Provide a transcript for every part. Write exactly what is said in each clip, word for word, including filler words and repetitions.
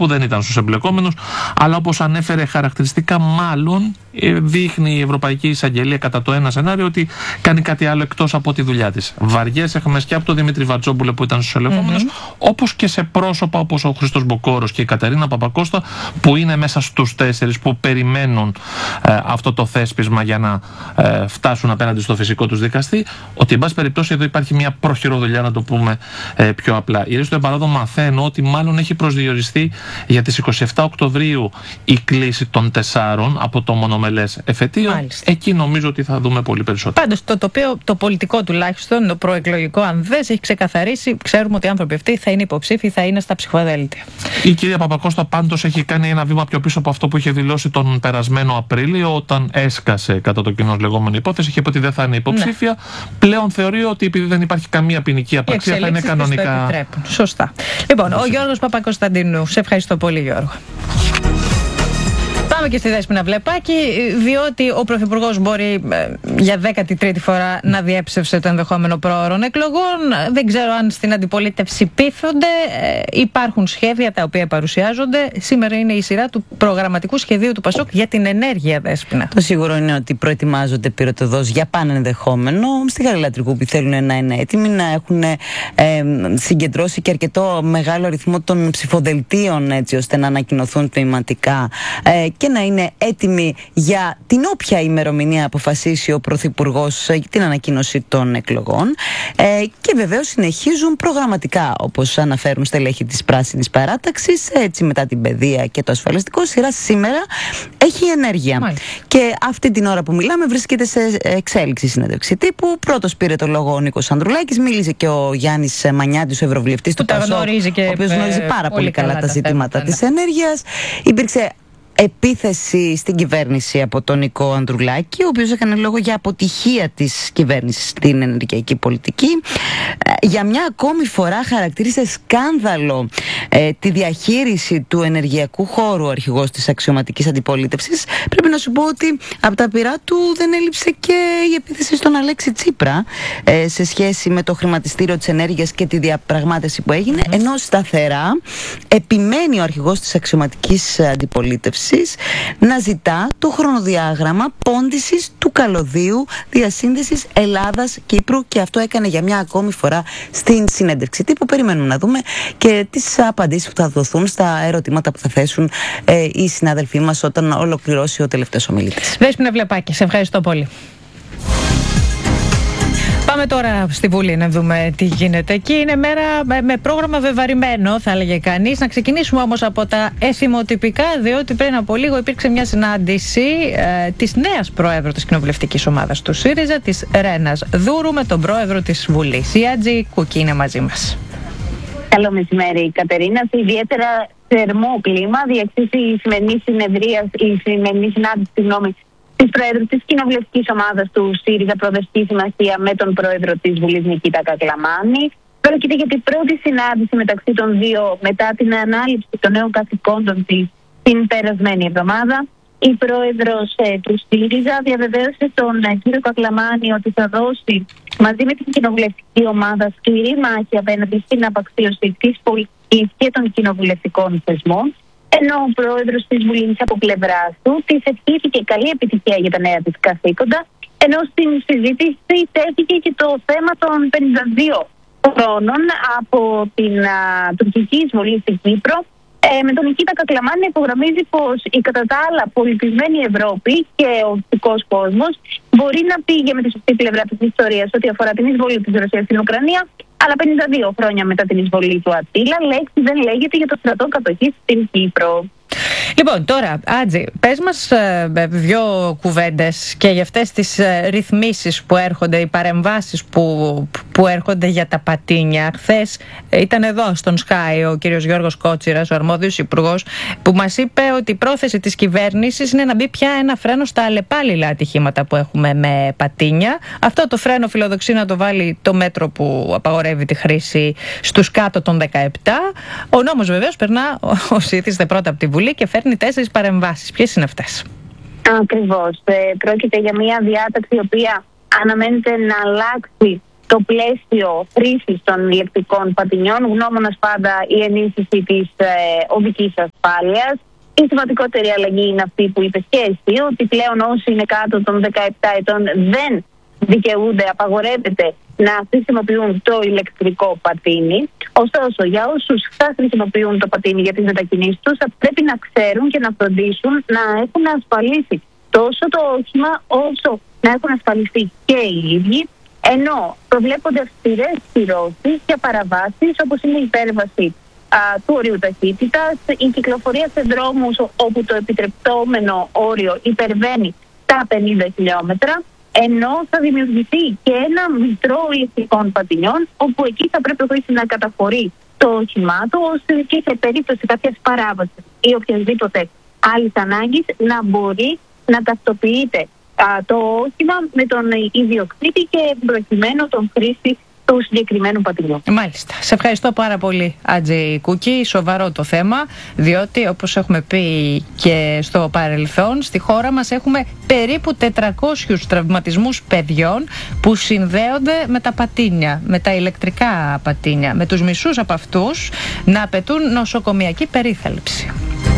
που δεν ήταν στους εμπλεκόμενους, αλλά όπως ανέφερε χαρακτηριστικά, μάλλον δείχνει η Ευρωπαϊκή Εισαγγελία κατά το ένα σενάριο ότι κάνει κάτι άλλο εκτός από τη δουλειά της. Βαριές έχμες και από τον Δημήτρη Βατζόπουλο που ήταν στους ελεγχόμενους, mm-hmm. όπως και σε πρόσωπα όπως ο Χρήστος Μποκόρος και η Κατερίνα Παπακώστα, που είναι μέσα στους τέσσερις που περιμένουν ε, αυτό το θέσπισμα για να ε, φτάσουν απέναντι στο φυσικό τους δικαστή. Ότι εν πάση περιπτώσει εδώ υπάρχει μια προχειροδουλειά, να το πούμε ε, πιο απλά. Η Ρίστο Εμπαράδο μαθαίνω ότι μάλλον έχει προσδιοριστεί για τις είκοσι επτά Οκτωβρίου η κλίση των τεσσάρων από το μονομελές εφετείο. Μάλιστα. Εκεί νομίζω ότι θα δούμε πολύ περισσότερο. Πάντως το τοπίο, το πολιτικό τουλάχιστον, το προεκλογικό, αν δεν έχει ξεκαθαρίσει, ξέρουμε ότι οι άνθρωποι αυτοί θα είναι υποψήφοι, θα είναι στα ψηφοδέλτια. Η κυρία Παπακώστα πάντως έχει κάνει ένα βήμα πιο πίσω από αυτό που είχε δηλώσει τον περασμένο Απρίλιο, όταν έσκασε κατά το κοινό λεγόμενη υπόθεση. Είχε πει ότι δεν θα είναι υποψήφια. Ναι. Πλέον θεωρεί ότι επειδή δεν υπάρχει καμία ποινική απαξία θα είναι κανονικά. Σωστά. Λοιπόν, ο Γιώργος Παπακοσταντίνου, σε ευχαριστώ πολύ, Γιώργο. Πάμε και στη Δέσποινα Βλεπάκη, διότι ο Πρωθυπουργός μπορεί ε, για δέκατη τρίτη φορά να διέψευσε το ενδεχόμενο πρόωρων εκλογών. Δεν ξέρω αν στην αντιπολίτευση πείθονται. Ε, υπάρχουν σχέδια τα οποία παρουσιάζονται. Σήμερα είναι η σειρά του προγραμματικού σχεδίου του ΠΑΣΟΚ για την ενέργεια, Δέσποινα. Το σίγουρο είναι ότι προετοιμάζονται πυροτοδός για πάνε ενδεχόμενο. Στη Γαλιλατρικού που θέλουν να είναι έτοιμοι, να έχουν ε, συγκεντρώσει και αρκετό μεγάλο αριθμό των ψηφοδελτίων, έτσι ώστε να ανακοινωθούν τμηματικά ε, και να είναι έτοιμοι για την όποια ημερομηνία αποφασίσει ο Πρωθυπουργός για την ανακοίνωση των εκλογών. Ε, και βεβαίως συνεχίζουν προγραμματικά, όπως αναφέρουν στελέχη της Πράσινης Παράταξης, έτσι μετά την παιδεία και το ασφαλιστικό. Σειρά σήμερα έχει ενέργεια. Μάλιστα. Και αυτή την ώρα που μιλάμε βρίσκεται σε εξέλιξη συνέντευξη τύπου. Πρώτος πήρε το λόγο ο Νίκος Ανδρουλάκης, μίλησε και ο Γιάννης Μανιάτης, ο ευρωβουλευτής του ΠΑΣΟΚ, ο οποίος γνωρίζει πάρα πολύ, πολύ καλά τα ζητήματα θέματα, της ναι. ενέργειας. Υπήρξε επίθεση στην κυβέρνηση από τον Νίκο Ανδρουλάκη, ο οποίος έκανε λόγο για αποτυχία της κυβέρνησης στην ενεργειακή πολιτική. Για μια ακόμη φορά χαρακτήρισε σκάνδαλο ε, τη διαχείριση του ενεργειακού χώρου ο αρχηγός της αξιωματικής αντιπολίτευσης. Πρέπει να σου πω ότι από τα πειρά του δεν έλειψε και η επίθεση στον Αλέξη Τσίπρα ε, σε σχέση με το χρηματιστήριο της ενέργειας και τη διαπραγμάτευση που έγινε, mm-hmm. ενώ σταθερά επιμένει ο αρχηγός της αξιωματικής αντιπολίτευσης να ζητά το χρονοδιάγραμμα πόντισης του καλωδίου διασύνδεσης Ελλάδας-Κύπρου, και αυτό έκανε για μια ακόμη φορά στην συνέντευξη τύπου. Περιμένουμε να δούμε και τις απαντήσεις που θα δοθούν στα ερωτήματα που θα θέσουν ε, οι συνάδελφοί μας όταν ολοκληρώσει ο τελευταίος ομιλητής. Δέσποινα Βλεπάκη, σε ευχαριστώ πολύ. Πάμε τώρα στη Βουλή να δούμε τι γίνεται εκεί. Είναι μέρα με πρόγραμμα βεβαρημένο, θα έλεγε κανείς. Να ξεκινήσουμε όμως από τα εθιμοτυπικά, διότι πριν από λίγο υπήρξε μια συνάντηση ε, της νέας πρόεδρου της κοινοβουλευτικής ομάδας του ΣΥΡΙΖΑ, της Ρένας Δούρου, με τον πρόεδρο της Βουλής. Η Άτζη Κουκκή είναι μαζί μας. Καλό μεσημέρι, Κατερίνα. Σε ιδιαίτερα θερμό κλίμα διεξήχθη η σημερινή συνεδρία, η σημερινή συνάντηση, συγγνώμη, της Προέδρου της Κοινοβουλευτικής Ομάδας του ΣΥΡΙΖΑ, Προοδευτική Συμμαχία, με τον Πρόεδρο της Βουλής Νικήτα Κακλαμάνη. Πρόκειται για την πρώτη συνάντηση μεταξύ των δύο μετά την ανάληψη των νέων καθηκόντων της την περασμένη εβδομάδα. Η Πρόεδρος ε, του ΣΥΡΙΖΑ διαβεβαίωσε τον ε, κύριο Κακλαμάνη ότι θα δώσει μαζί με την Κοινοβουλευτική Ομάδα σκληρή μάχη απέναντι στην απαξίωση της πολιτικής και των κοινοβουλευτικών θεσμών. Ενώ ο πρόεδρος της Βουλής από πλευράς του της ευχήθηκε καλή επιτυχία για τα νέα της καθήκοντα, ενώ στην συζήτηση τέθηκε και το θέμα των πενήντα δύο χρόνων από την α, τουρκική εισβολή στην Κύπρο, ε, με τον Νικήτα Κακλαμάνη υπογραμμίζει πως η κατά τα άλλα πολιτισμένη Ευρώπη και ο δυτικός κόσμος μπορεί να πήγε με τη σωστή πλευρά της ιστορίας ό,τι αφορά την εισβολή της Ρωσίας στην Ουκρανία, αλλά πενήντα δύο χρόνια μετά την εισβολή του Αττήλα, λέξη δεν λέγεται για το στρατό κατοχής στην Κύπρο. Λοιπόν, τώρα, Άτζη, πες μας ε, δύο κουβέντες και για αυτές τις ε, ρυθμίσεις που έρχονται, οι παρεμβάσεις που, που έρχονται για τα πατίνια. Χθες ε, ήταν εδώ στον Sky ο κύριος Γιώργος Κότσιρας, ο αρμόδιος υπουργός, που μας είπε ότι η πρόθεση της κυβέρνησης είναι να μπει πια ένα φρένο στα αλλεπάλληλα ατυχήματα που έχουμε με πατίνια. Αυτό το φρένο φιλοδοξεί να το βάλει το μέτρο που απαγορεύει τη χρήση στους κάτω των δεκαεπτά. Ο νόμος βεβαίως περνά, όσοι ήθιστε πρώτα από τη Βουλή, και φέρνει τέσσερις παρεμβάσεις. Ποιες είναι αυτές? Ακριβώς. Ε, πρόκειται για μια διάταξη η οποία αναμένεται να αλλάξει το πλαίσιο χρήσης των ηλεκτρικών πατινιών, γνώμονας πάντα η ενίσχυση της ε, οδικής ασφάλειας. Η σημαντικότερη αλλαγή είναι αυτή που είπες και εσύ, ότι πλέον όσοι είναι κάτω των δεκαεπτά ετών δεν δικαιούνται, απαγορεύεται να χρησιμοποιούν το ηλεκτρικό πατίνι. Ωστόσο, για όσους θα χρησιμοποιούν το πατίνι για τις μετακινήσεις τους, θα πρέπει να ξέρουν και να φροντίσουν να έχουν ασφαλίσει τόσο το όχημα όσο να έχουν ασφαλιστεί και οι ίδιοι, ενώ προβλέπονται αυστηρές κυρώσεις για παραβάσεις όπως είναι η υπέρβαση α, του ορίου ταχύτητας, η κυκλοφορία σε δρόμους όπου το επιτρεπτόμενο όριο υπερβαίνει τα πενήντα χιλιόμετρα, ενώ θα δημιουργηθεί και ένα μητρό ηλεκτρικών πατινιών, όπου εκεί θα πρέπει ο χρήστης να καταφορεί το όχημά του, ώστε και σε περίπτωση κάποιας παράβασης ή οποιασδήποτε άλλης ανάγκης να μπορεί να ταυτοποιείται α, το όχημα με τον ιδιοκτήτη και προκειμένου τον χρήστη του συγκεκριμένου πατινιού. Μάλιστα. Σε ευχαριστώ πάρα πολύ, Άτζη Κούκη. Σοβαρό το θέμα, διότι όπως έχουμε πει και στο παρελθόν, στη χώρα μας έχουμε περίπου τετρακόσιους τραυματισμούς παιδιών που συνδέονται με τα πατίνια, με τα ηλεκτρικά πατίνια, με τους μισούς από αυτούς να απαιτούν νοσοκομιακή περίθαλψη.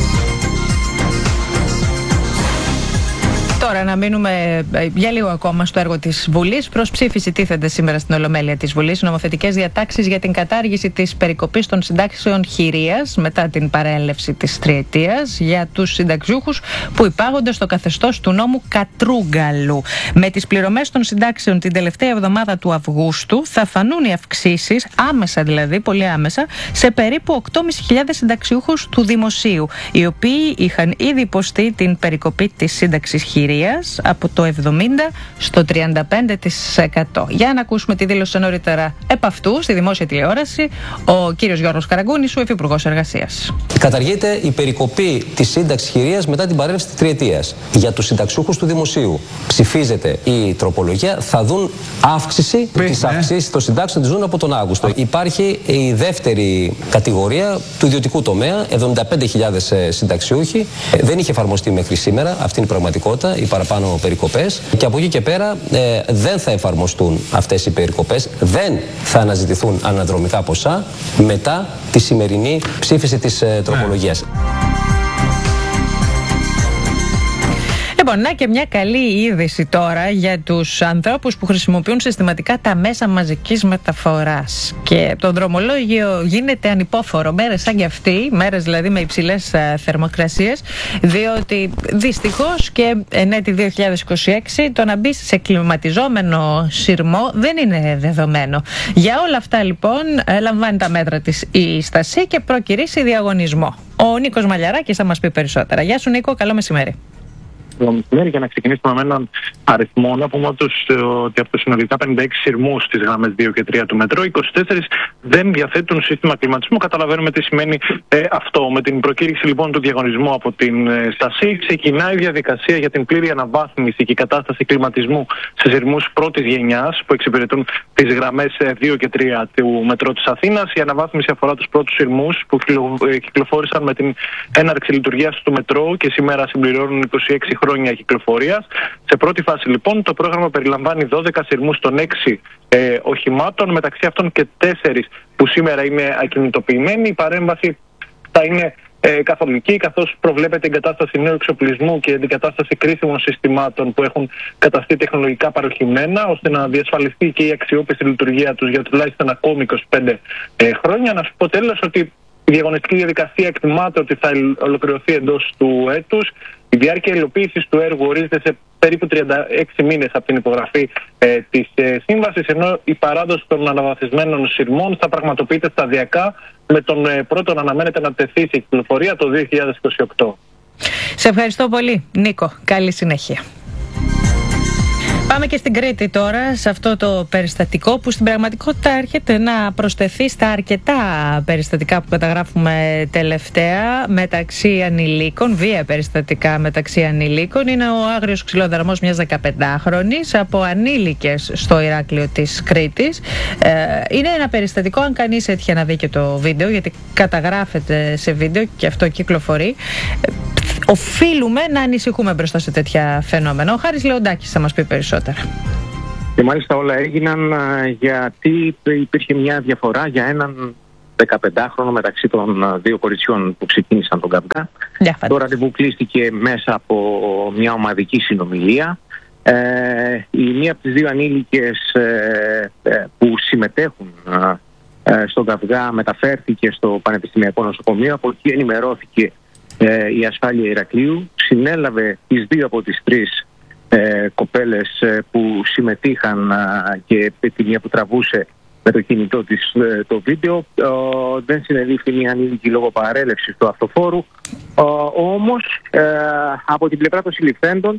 Τώρα να μείνουμε για λίγο ακόμα στο έργο της Βουλής. Προς ψήφιση τίθενται σήμερα στην Ολομέλεια της Βουλής νομοθετικές διατάξεις για την κατάργηση της περικοπής των συντάξεων χειρίας μετά την παρέλευση της τριετίας για τους συνταξιούχους που υπάγονται στο καθεστώς του νόμου Κατρούγκαλου. Με τις πληρωμές των συντάξεων την τελευταία εβδομάδα του Αυγούστου θα φανούν οι αυξήσεις, άμεσα δηλαδή, πολύ άμεσα, σε περίπου οκτώ χιλιάδες πεντακόσιους συνταξιούχους του Δημοσίου, οι οποίοι είχαν ήδη υποστεί την περικοπή της σύνταξης χειρίας από το εβδομήντα στο τριάντα πέντε τοις εκατό. Για να ακούσουμε τη δήλωση νωρίτερα επ' αυτού στη δημόσια τηλεόραση ο κύριος Γιώργος Καραγκούνης, ο Υφυπουργός Εργασίας. Καταργείται η περικοπή της σύνταξης χειρίας μετά την παρέλευση της τριετίας. Για τους συνταξιούχους του Δημοσίου ψηφίζεται η τροπολογία, θα δουν αύξηση της αυξήσης των συντάξεων, της δουν από τον Αύγουστο. Υπάρχει η δεύτερη κατηγορία του ιδιωτικού τομέα, εβδομήντα πέντε χιλιάδες συνταξιούχοι. Δεν είχε εφαρμοστεί μέχρι σήμερα, αυτή είναι η πραγματικότητα, οι παραπάνω περικοπές, και από εκεί και πέρα ε, δεν θα εφαρμοστούν αυτές οι περικοπές, δεν θα αναζητηθούν αναδρομικά ποσά μετά τη σημερινή ψήφιση της ε, τροπολογίας. Λοιπόν, να και μια καλή είδηση τώρα για τους ανθρώπους που χρησιμοποιούν συστηματικά τα μέσα μαζικής μεταφοράς. Και το δρομολόγιο γίνεται ανυπόφορο μέρες σαν και αυτή, μέρες δηλαδή με υψηλές α, θερμοκρασίες, διότι δυστυχώς και εν έτη δύο χιλιάδες είκοσι έξι το να μπει σε κλιματιζόμενο σειρμό δεν είναι δεδομένο. Για όλα αυτά λοιπόν λαμβάνει τα μέτρα της η Στασή και προκυρήσει διαγωνισμό. Ο Νίκος Μαλιαράκης θα μας πει περισσότερα. Γεια σου Νίκο, καλό μεσημέρι. Για να ξεκινήσουμε με έναν αριθμό, να πούμε ότι από τους συνολικά πενήντα έξι σειρμούς στις γραμμές δύο και τρία του μετρό, είκοσι τέσσερις δεν διαθέτουν σύστημα κλιματισμού. Καταλαβαίνουμε τι σημαίνει ε, αυτό. Με την προκήρυξη λοιπόν του διαγωνισμού από την ε, Στασή, ξεκινάει η διαδικασία για την πλήρη αναβάθμιση και κατάσταση κλιματισμού σε σειρμούς πρώτης γενιάς που εξυπηρετούν τις γραμμές ε, δύο και τρία του μετρό της Αθήνας. Η αναβάθμιση αφορά τους πρώτους σειρμούς που ε, κυκλοφόρησαν με την έναρξη λειτουργίας του μετρό και σήμερα συμπληρώνουν είκοσι έξι χρόνια κυκλοφορίας. Σε πρώτη φάση λοιπόν το πρόγραμμα περιλαμβάνει δώδεκα σειρμούς των έξι ε, οχημάτων, μεταξύ αυτών και τέσσερις που σήμερα είναι ακινητοποιημένοι. Η παρέμβαση θα είναι ε, καθολική, καθώς προβλέπεται εγκατάσταση νέου εξοπλισμού και αντικατάσταση κρίσιμων συστημάτων που έχουν καταστεί τεχνολογικά παροχημένα, ώστε να διασφαλιστεί και η αξιόπιστη λειτουργία τους για τουλάχιστον ακόμη είκοσι πέντε ε, χρόνια. Να σου πω τέλος ότι η διαγωνιστική διαδικασία εκτιμάται ότι θα ολοκληρωθεί εντός του έτους. Η διάρκεια υλοποίησης του έργου ορίζεται σε περίπου τριάντα έξι μήνες από την υπογραφή ε, της ε, σύμβασης, ενώ η παράδοση των αναβαθμισμένων σειρμών θα πραγματοποιείται σταδιακά, με τον ε, πρώτο να αναμένεται να τεθεί σε κυκλοφορία το δύο χιλιάδες είκοσι οκτώ. Σε ευχαριστώ πολύ Νίκο, καλή συνέχεια. Πάμε και στην Κρήτη τώρα, σε αυτό το περιστατικό που στην πραγματικότητα έρχεται να προσθεθεί στα αρκετά περιστατικά που καταγράφουμε τελευταία μεταξύ ανηλίκων, βία περιστατικά μεταξύ ανηλίκων. Είναι ο άγριος ξυλοδαρμός μιας δεκαπεντάχρονης από ανήλικες στο Ηράκλειο της Κρήτης. Είναι ένα περιστατικό, αν κανείς έτυχε να δει και το βίντεο, γιατί καταγράφεται σε βίντεο και αυτό κυκλοφορεί, οφείλουμε να ανησυχούμε μπροστά σε τέτοια φαινόμενα. Ο Χάρης Λεοντάκης θα μας πει περισσότερα. Και μάλιστα όλα έγιναν γιατί υπήρχε μια διαφορά για έναν δεκαπεντάχρονο μεταξύ των δύο κοριτσιών που ξεκίνησαν τον καυγά. Yeah, το ραντεβού κλείστηκε μέσα από μια ομαδική συνομιλία. Ε, η μία από τις δύο ανήλικες ε, ε, που συμμετέχουν ε, στον καυγά μεταφέρθηκε στο Πανεπιστημιακό Νοσοκομείο. Από εκεί ενημερώθηκε ε, η ασφάλεια Ηρακλείου. Συνέλαβε τις δύο από τις τρεις ε, κοπέλες ε, που συμμετείχαν ε, και τη μία που τραβούσε με το κινητό της ε, το βίντεο. Ε, δεν συνελήφθη μια ανήλικη λόγω παρέλευσης του αυτοφόρου. Ε, όμως ε, από την πλευρά των συλληφθέντων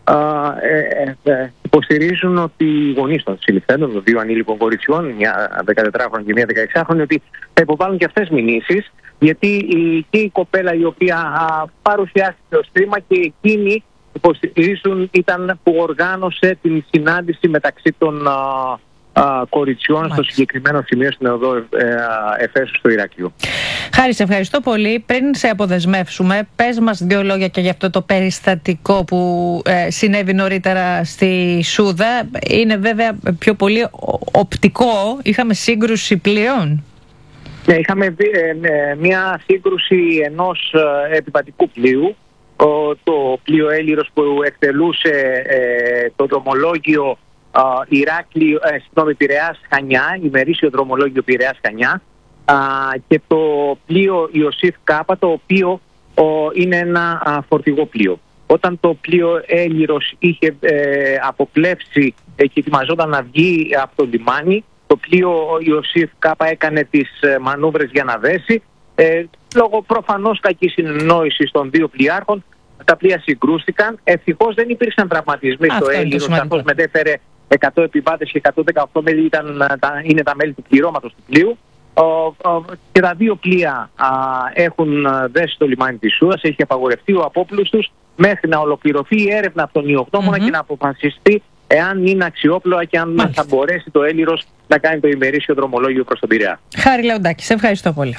ε, ε, ε, υποστηρίζουν ότι οι γονείς των συλληφθέντων, των δύο ανήλικων κοριτσιών, μια δεκατετράχρονη και μια δεκαεξάχρονη, ότι θα υποβάλουν και αυτές μηνύσεις, γιατί η, και η κοπέλα η οποία α, παρουσιάστηκε ως θύμα και εκείνη υποστηρίζουν ήταν που οργάνωσε την συνάντηση μεταξύ των α, α, κοριτσιών Μάλιστα. στο συγκεκριμένο σημείο στην οδό ε, Εφέσου στο Ηράκλειο. Χάρη, σε ευχαριστώ πολύ. Πριν σε αποδεσμεύσουμε, πες μας δύο λόγια και για αυτό το περιστατικό που ε, συνέβη νωρίτερα στη Σούδα. Είναι βέβαια πιο πολύ οπτικό. Είχαμε σύγκρουση πλοίων. Ναι, είχαμε ε, μια σύγκρουση ενός ε, επιβατικού πλοίου. Ο, το πλοίο Έλυρος που εκτελούσε ε, το δρομολόγιο ε, Ηράκλειο, ε, συγγνώμη, Πειραιάς Χανιά, ημερήσιο δρομολόγιο Πειραιάς Χανιά, ε, και το πλοίο Ιωσήφ Κάπα, το οποίο ε, είναι ένα ε, φορτηγό πλοίο. Όταν το πλοίο Έλυρος είχε ε, αποπλέψει ε, και ετοιμαζόταν να βγει από το λιμάνι, το πλοίο Ιωσήφ Κάπα έκανε τις ε, μανούβρες για να δέσει. Ε, λόγω προφανώς κακής συνεννόησης των δύο πλοιάρχων, τα πλοία συγκρούστηκαν. Ευτυχώς δεν υπήρξαν τραυματισμοί στο Έλυρος, καθώς μετέφερε εκατό επιβάτες και εκατόν δεκαοκτώ μέλη ήταν, τα, είναι τα μέλη του πληρώματος του πλοίου. Ο, ο, και τα δύο πλοία α, έχουν δέσει στο λιμάνι της Σούδας. Έχει απαγορευτεί ο απόπλους τους μέχρι να ολοκληρωθεί η έρευνα από τον ιογνώμονα mm-hmm. και να αποφασιστεί εάν είναι αξιόπλοα και αν Μάλιστα. θα μπορέσει το Έλυρος να κάνει το ημερήσιο δρομολόγιο προς τον Πειραιά. Χάρη Λεοντάκη, σε ευχαριστώ πολύ.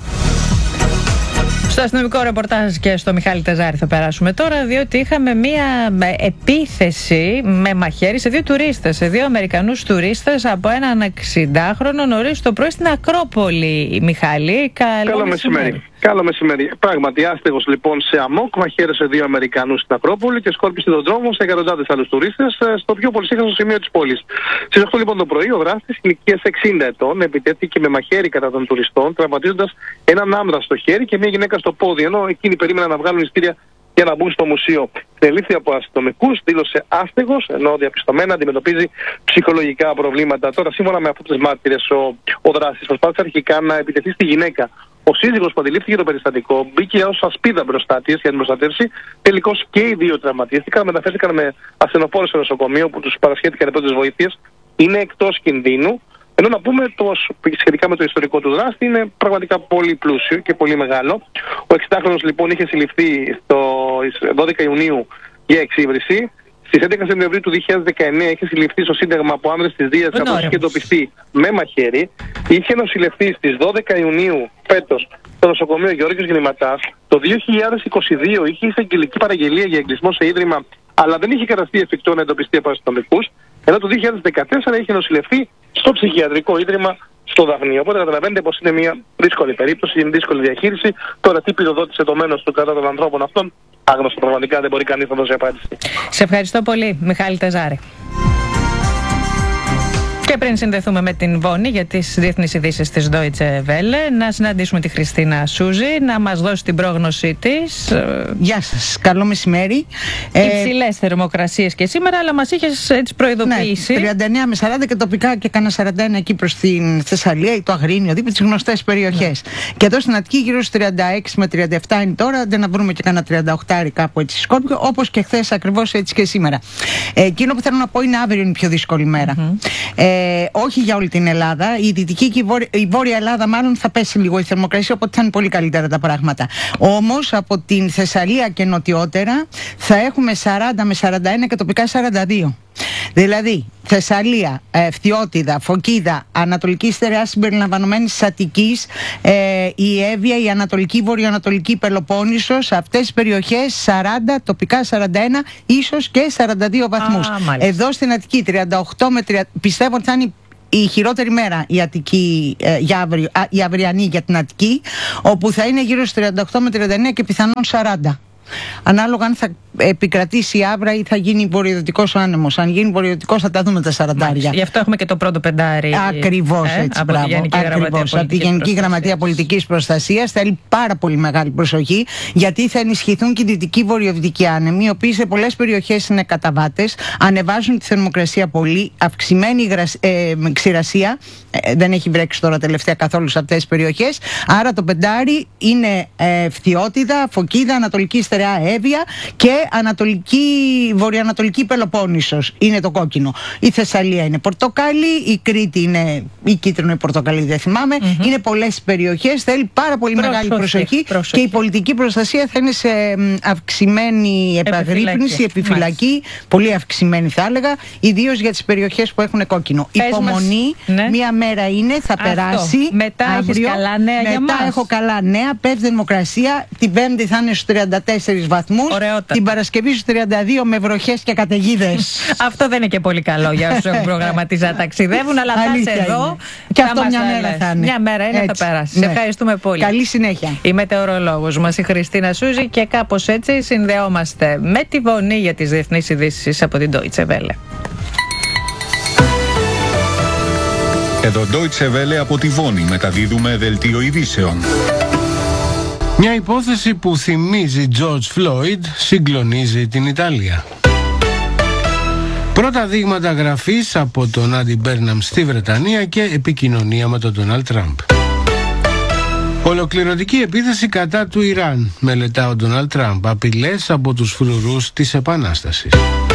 Στο αστυνομικό ρεπορτάζ και στο Μιχάλη Τεζάρη θα περάσουμε τώρα, διότι είχαμε μία επίθεση με μαχαίρι σε δύο τουρίστες, σε δύο Αμερικανούς τουρίστες από έναν εξηντάχρονο νωρίς το πρωί στην Ακρόπολη. Μιχάλη, καλό, καλό μεσημέρι. μεσημέρι. Καλό μεσημέρι. Πράγματι, άστεγος λοιπόν σε αμόκ μαχαίρεσε δύο Αμερικανούς στην Ακρόπολη και σκόρπισε τον δρόμο σε εκατοντάδες άλλους τουρίστες στο πιο πολυσύχναστο σημείο της πόλης. Στις οκτώ λοιπόν το πρωί, ο δράστης ηλικίας εξήντα ετών επιτέθηκε με μαχαίρι κατά των τουριστών, τραυματίζοντας έναν άνδρα στο χέρι και μια γυναίκα στο πόδι, ενώ εκείνοι περίμεναν να βγάλουν εισιτήρια για να μπουν στο μουσείο. Συνελήφθη από αστυνομικούς, δήλωσε άστεγος, ενώ διαπιστωμένα αντιμετωπίζει ψυχολογικά προβλήματα. Τώρα, σύμφωνα με αυτές τις μάρτυρες, ο, ο δράστης προσπάθησε αρχικά να επιτεθεί στη γυναίκα. Ο σύζυγος που αντιλήφθηκε το περιστατικό μπήκε ως ασπίδα μπροστά της για την προστατεύση. Τελικώς και οι δύο τραυματίστηκαν, μεταφέρθηκαν με ασθενοφόρο στο νοσοκομείο που τους παρασχέθηκαν πρώτες βοήθειες. Είναι εκτός κινδύνου. Ενώ να πούμε το, σχετικά με το ιστορικό του δράστη είναι πραγματικά πολύ πλούσιο και πολύ μεγάλο. Ο εξηντάχρονος λοιπόν είχε συλληφθεί στο δώδεκα Ιουνίου για εξύβριση. Στις έντεκα Σεπτεμβρίου του δύο χιλιάδες δεκαεννέα είχε συλληφθεί στο Σύνταγμα από άνδρες της Δίας, καθώς είχε εντοπιστεί με μαχαίρι. Είχε νοσηλευτεί στις δώδεκα Ιουνίου φέτος στο νοσοκομείο Γεώργιος Γεννηματάς. Το δύο χιλιάδες είκοσι δύο είχε εισαγγελική παραγγελία για εγκλισμό σε ίδρυμα, αλλά δεν είχε καταστεί εφικτό να εντοπιστεί από αστυνομικούς. Ενώ το δύο χιλιάδες δεκατέσσερα είχε νοσηλευτεί στο ψυχιατρικό ίδρυμα στο Δαφνί. Οπότε καταλαβαίνετε πως είναι μια δύσκολη περίπτωση, είναι δύσκολη διαχείριση. Τώρα τι πυροδότησε το μένος του κατά των ανθρώπων αυτών, άγνωστο πραγματικά, δεν μπορεί κανείς να δώσει απάντηση. Σε ευχαριστώ πολύ, Μιχάλη Τεζάρη. Και πριν συνδεθούμε με την Βόνη για τις διεθνείς ειδήσεις της Deutsche Welle, να συναντήσουμε τη Χριστίνα Σούζη, να μας δώσει την πρόγνωσή της. Γεια σας, καλό μεσημέρι. Υψηλές ε... θερμοκρασίες και σήμερα, αλλά μας είχες έτσι προειδοποιήσει. Ναι, τριάντα εννέα με σαράντα και τοπικά και κάνα σαράντα ένα εκεί προς την Θεσσαλία ή το Αγρίνιο, δίπλα τις γνωστές περιοχές. Ναι. Και εδώ στην Αττική γύρω στους τριάντα έξι με τριάντα επτά είναι τώρα, δεν να βρούμε και κάνα τριάντα οκτώ κάπου έτσι Σκόπιο, όπως και χθες ακριβώς έτσι και σήμερα. Ε, εκείνο που θέλω να πω είναι αύριο είναι η πιο δύσκολη μέρα. Mm-hmm. Ε, Ε, όχι για όλη την Ελλάδα. Η Δυτική και η Βόρεια, η Βόρεια Ελλάδα μάλλον θα πέσει λίγο η θερμοκρασία, οπότε θα είναι πολύ καλύτερα τα πράγματα. Όμως από την Θεσσαλία και νοτιότερα θα έχουμε σαράντα με σαράντα ένα και τοπικά σαράντα δύο. Δηλαδή, Θεσσαλία, ε, Φθιώτιδα, Φωκίδα, Ανατολική Στερεά συμπεριλαμβανομένη τη Αττικής, ε, η Εύβοια, η Ανατολική Βορειοανατολική Πελοπόννησος, αυτές τις περιοχές σαράντα, τοπικά σαράντα ένα, ίσως και σαράντα δύο βαθμούς. Α, εδώ στην Αττική τριάντα οκτώ με τριάντα, πιστεύω ότι θα είναι η χειρότερη μέρα η, Αττική, ε, για αύριο, α, η αυριανή για την Αττική, όπου θα είναι γύρω στους τριάντα οκτώ με τριάντα εννέα και πιθανόν σαράντα. Ανάλογα αν θα επικρατήσει η άβρα ή θα γίνει βορειοδυτικός άνεμος. Αν γίνει βορειοδυτικός θα τα δούμε τα σαραντάρια. Γι' αυτό έχουμε και το πρώτο πεντάρι. Ακριβώς ε, έτσι. Από μπράβο, τη Γενική ακριβώς, Γραμματεία από τη Γενική Γραμματεία Πολιτικής Προστασίας. Θέλει πάρα πολύ μεγάλη προσοχή, γιατί θα ενισχυθούν και οι δυτικοί βορειοδυτικοί άνεμοι, οι οποίοι σε πολλές περιοχές είναι καταβάτες, ανεβάζουν τη θερμοκρασία πολύ, αυξημένη γρασ... ε, ξηρασία. Ε, δεν έχει βρέξει τώρα τελευταία καθόλου σε αυτές τις περιοχές. Άρα το πεντάρι είναι ε, Φθιώτιδα, Φωκίδα, Ανατολική Στερεά Εύβοια και Ανατολική, Βορειοανατολική Πελοπόννησος είναι το κόκκινο. Η Θεσσαλία είναι πορτοκάλι, η Κρήτη είναι η κίτρινο ή πορτοκαλί, δεν θυμάμαι. Mm-hmm. Είναι πολλές περιοχές, θέλει πάρα πολύ προσοχή, μεγάλη προσοχή, προσοχή και η πολιτική προστασία θα είναι σε αυξημένη επαγρύπνηση, επιφυλακή, επιφυλακή, πολύ αυξημένη θα έλεγα, ιδίως για τις περιοχές που έχουν κόκκινο. Πες Υπομονή, μας, ναι. μία μέρα είναι, θα Αυτό. περάσει. Μετά αύριο, έχεις καλά νέα μετά για μας. έχω καλά νέα, πέφτει δημοκρασία, την Πέμπτη θα είναι στους τριάντα τέσσερις βαθμούς. Ωραιότατα. Την Παρασκευή στους τριάντα δύο με βροχές και καταιγίδες. Αυτό δεν είναι και πολύ καλό για όσους έχουν προγραμματίσει να ταξιδεύουν, αλλά θα είσαι εδώ. Και αυτό μια μέρα θα είναι. Μια μέρα είναι, έτσι, θα περάσει. Ναι. Σε ευχαριστούμε πολύ. Καλή συνέχεια. Η μετεωρολόγος μας, η Χριστίνα Σούζη, και κάπως έτσι συνδεόμαστε με τη Βονή για τις διεθνείς ειδήσεις από την Deutsche Welle. Εδώ Deutsche Welle από τη Βόνη μεταδίδουμε δελτίο ειδήσεων. Μια υπόθεση που θυμίζει George Floyd συγκλονίζει την Ιταλία. Πρώτα δείγματα γραφής από τον Άντι Μπέρναμ στη Βρετανία και επικοινωνία με τον Ντόναλντ Τραμπ. Ολοκληρωτική επίθεση κατά του Ιράν, μελετά ο Ντόναλντ Τραμπ, απειλές από τους φρουρούς της Επανάστασης.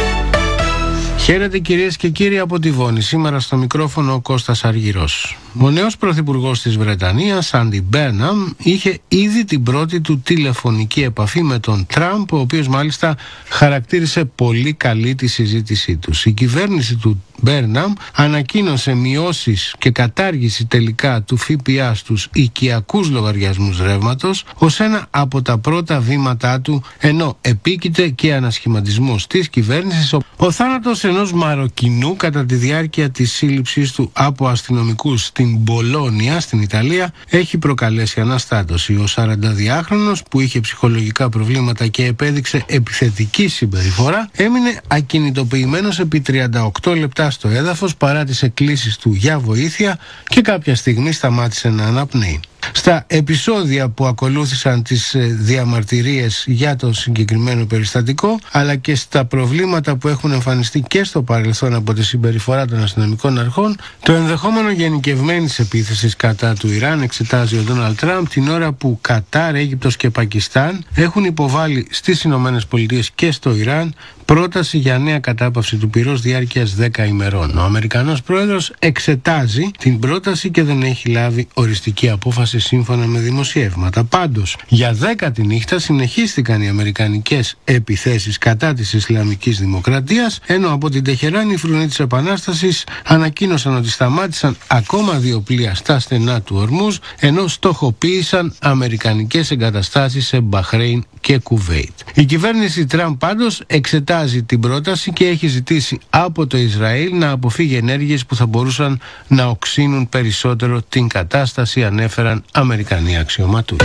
Χαίρετε κυρίες και κύριοι από τη Βόνη. Σήμερα στο μικρόφωνο ο Κώστας Αργυρός. Ο νέος πρωθυπουργός της Βρετανίας, Άντι Μπέρναμ, είχε ήδη την πρώτη του τηλεφωνική επαφή με τον Τραμπ, ο οποίος μάλιστα χαρακτήρισε πολύ καλή τη συζήτησή τους. Η κυβέρνηση του Μπέρναμ ανακοίνωσε μειώσεις και κατάργηση τελικά του ΦΠΑ στους οικιακούς λογαριασμούς ρεύματος ως ένα από τα πρώτα βήματά του, ενώ επίκειται και ανασχηματισμός της κυβέρνησης. Ο θάνατος ενός Μαροκινού κατά τη διάρκεια της σύλληψής του από αστυνομικούς στην Μπολόνια, στην Ιταλία, έχει προκαλέσει αναστάτωση. Ο σαρανταδυάχρονος, που είχε ψυχολογικά προβλήματα και επέδειξε επιθετική συμπεριφορά, έμεινε ακινητοποιημένος επί τριάντα οκτώ λεπτά στο έδαφος παρά τις εκκλήσεις του για βοήθεια και κάποια στιγμή σταμάτησε να αναπνέει. Στα επεισόδια που ακολούθησαν τις διαμαρτυρίες για το συγκεκριμένο περιστατικό, αλλά και στα προβλήματα που έχουν εμφανιστεί και στο παρελθόν από τη συμπεριφορά των αστυνομικών αρχών, το ενδεχόμενο γενικευμένης επίθεσης κατά του Ιράν εξετάζει ο Ντόναλντ Τραμπ, την ώρα που Κατάρ, Αίγυπτος και Πακιστάν έχουν υποβάλει στις Ηνωμένες Πολιτείες και στο Ιράν πρόταση για νέα κατάπαυση του πυρός διάρκειας δέκα ημερών. Ο Αμερικανός πρόεδρος εξετάζει την πρόταση και δεν έχει λάβει οριστική απόφαση σύμφωνα με δημοσιεύματα. Πάντως, για δέκατη νύχτα συνεχίστηκαν οι αμερικανικές επιθέσεις κατά της Ισλαμικής Δημοκρατίας, ενώ από την Τεχεράνη οι φρουροί της Επανάστασης ανακοίνωσαν ότι σταμάτησαν ακόμα δύο πλοία στα στενά του Ορμούζ, ενώ στοχοποίησαν αμερικανικές εγκαταστάσεις σε Μπαχρέιν και Κουβέιτ. Η κυβέρνηση Τραμπ πάντως εξετάζει την πρόταση και έχει ζητήσει από το Ισραήλ να αποφύγει ενέργειες που θα μπορούσαν να οξύνουν περισσότερο την κατάσταση, ανέφεραν Αμερικανοί αξιωματούχοι.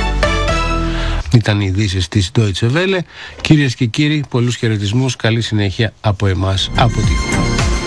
Ήταν οι ειδήσεις της Deutsche Welle. Κυρίες και κύριοι, πολλούς χαιρετισμούς, καλή συνέχεια από εμάς από τη